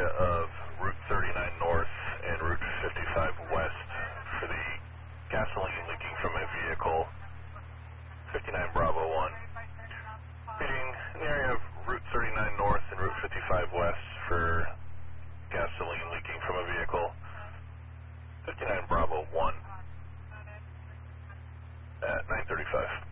of Route 39 North and Route 55 West for the gasoline leaking from a vehicle, 59 Bravo 1. Reading in the area of Route 39 North and Route 55 West for gasoline leaking from a vehicle, 59 Bravo 1 at 9:35.